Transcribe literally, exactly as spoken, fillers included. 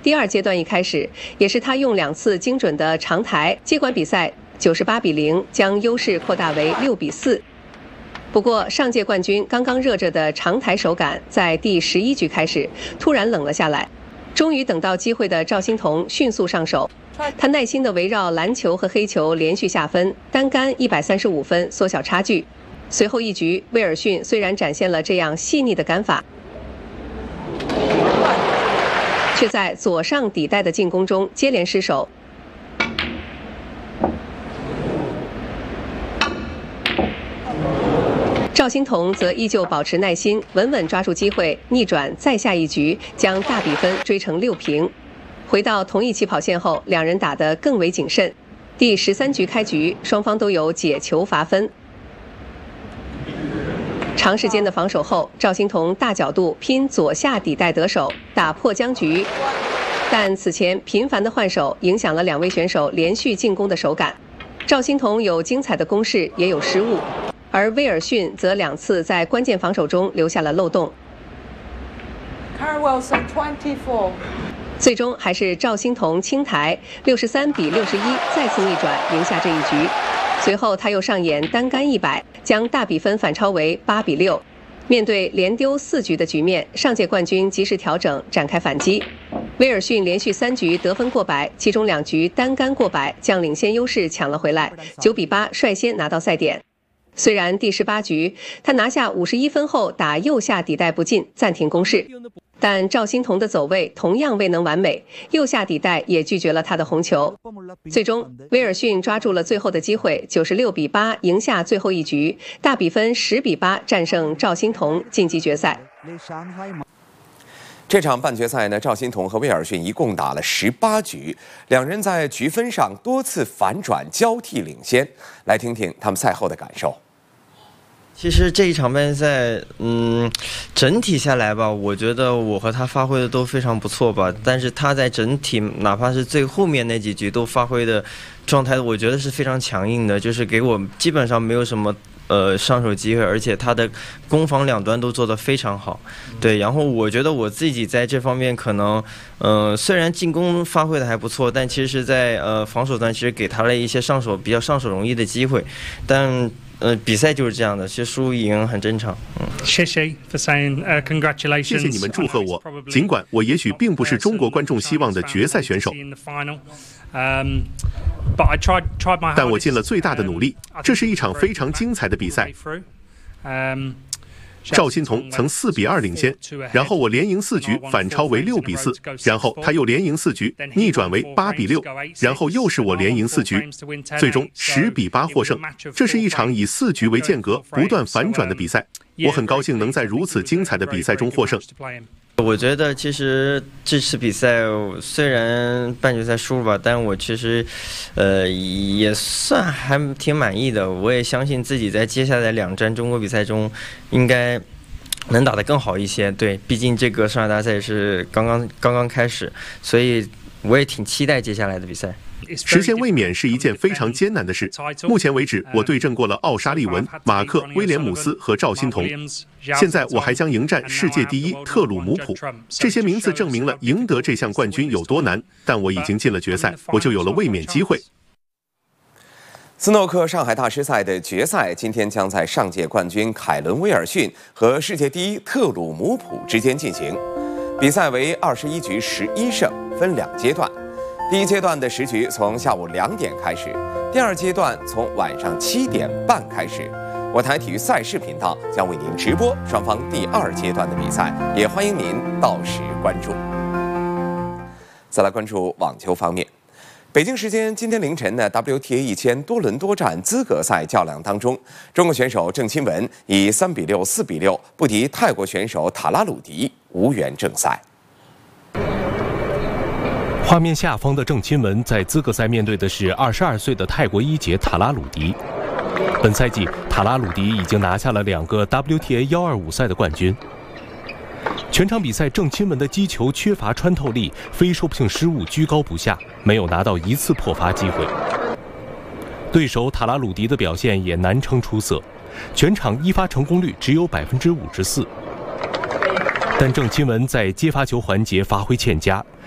第二阶段一开始，也是他用两次精准的长台接管比赛，九十八比零将优势扩大为六比四。不过，上届冠军刚刚热着的长台手感，在第十一局开始突然冷了下来。终于等到机会的赵心童迅速上手，他耐心地围绕蓝球和黑球连续下分，单杆一百三十五分缩小差距。随后一局，威尔逊虽然展现了这样细腻的杆法，却在左上底带的进攻中接连失手。赵心童则依旧保持耐心，稳稳抓住机会，逆转再下一局，将大比分追成六平。回到同一起跑线后，两人打得更为谨慎。第十三局开局，双方都有解球罚分。长时间的防守后，赵心童大角度拼左下底带得手，打破僵局。但此前频繁的换手影响了两位选手连续进攻的手感。赵心童有精彩的攻势，也有失误。而威尔逊则两次在关键防守中留下了漏洞，最终还是赵心童轻台六十三比六十一再次逆转赢下这一局。随后他又上演单杆一百，将大比分反超为八比六。面对连丢四局的局面，上届冠军及时调整，展开反击。威尔逊连续三局得分过百，其中两局单杆过百，将领先优势抢了回来，九比八率先拿到赛点。虽然第十八局他拿下五十一分后打右下底带不进，暂停攻势，但赵心童的走位同样未能完美，右下底带也拒绝了他的红球。最终，威尔逊抓住了最后的机会，九十六比八赢下最后一局，大比分十比八战胜赵心童晋级决赛。 这场半决赛呢，赵心童和威尔逊一共打了十八局，两人在局分上多次反转交替领先。来听听他们赛后的感受。 其实这一场半决赛，嗯，整体下来吧，我觉得我和他发挥的都非常不错吧。但是他在整体，哪怕是最后面那几局都发挥的状态，我觉得是非常强硬的，就是给我基本上没有什么呃上手机会，而且他的攻防两端都做得非常好。对，然后我觉得我自己在这方面可能，呃，虽然进攻发挥的还不错，但其实在呃防守端其实给他了一些上手比较上手容易的机会，但。呃，比赛就是这样的，其实输赢很正常。嗯， 谢谢 for saying congratulations。 谢谢你们祝贺我，尽管我也许并不是中国观众希望的决赛选手，但我尽了最大的努力。这是一场非常精彩的比赛。赵心童曾四比二领先，然后我连赢四局，反超为六比四，然后他又连赢四局，逆转为八比六，然后又是我连赢四局，最终十比八获胜。这是一场以四局为间隔不断反转的比赛，我很高兴能在如此精彩的比赛中获胜。 我觉得其实这次比赛虽然半决赛输了吧，但我其实，呃，也算还挺满意的。我也相信自己在接下来两站中国比赛中，应该能打得更好一些。对，毕竟这个上海大赛是刚刚刚刚开始，所以我也挺期待接下来的比赛。 实现卫冕是一件非常艰难的事。目前为止，我对阵过了奥沙利文、马克、威廉姆斯和赵心童。现在我还将迎战世界第一特鲁姆普。这些名字证明了赢得这项冠军有多难，但我已经进了决赛，我就有了卫冕机会。 斯诺克上海大师赛的决赛今天将在上届冠军凯伦·威尔逊和世界第一特鲁姆普之间进行。比赛为二十一局十一胜，分两阶段。第一阶段的十局从下午两点开始，第二阶段从晚上七点半开始。我台体育赛事频道将为您直播双方第二阶段的比赛，也欢迎您到时关注。再来关注网球方面，北京时间今天凌晨的 W T A 一千多伦多站资格赛较量当中，中国选手郑钦文以三比六、四比六不敌泰国选手塔拉鲁迪，无缘正赛。 画面下方的郑钦文在资格赛面对的是二十二岁的泰国一姐塔拉鲁迪。本赛季，塔拉鲁迪已经拿下了两个 W T A 一二五赛的冠军。全场比赛，郑钦文的击球缺乏穿透力，非收性失误居高不下，没有拿到一次破发机会。对手塔拉鲁迪的表现也难称出色，全场一发成功率只有百分之五十四。但郑钦文在接发球环节发挥欠佳。